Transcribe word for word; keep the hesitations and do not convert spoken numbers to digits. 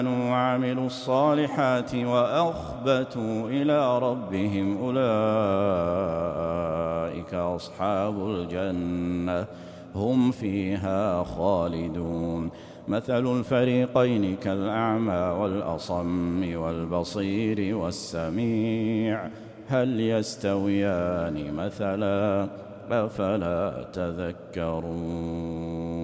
وعملوا الصالحات وأخبتوا إلى ربهم أولئك أصحاب الجنة هم فيها خالدون. مثل الفريقين كالأعمى والأصم والبصير والسميع هل يستويان مثلا أفلا تذكرون.